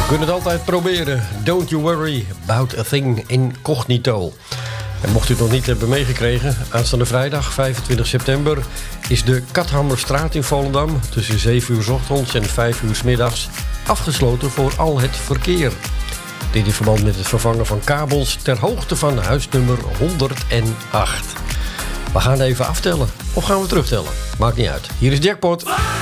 kunt het altijd proberen. Don't you worry about a thing incognito. En mocht u het nog niet hebben meegekregen, aanstaande vrijdag 25 september is de Kathammerstraat in Volendam tussen 7 uur 's ochtends en 5 uur 's middags afgesloten voor al het verkeer. Dit in verband met het vervangen van kabels ter hoogte van huisnummer 108. We gaan even aftellen. Of gaan we terugtellen? Maakt niet uit. Hier is Jackpot.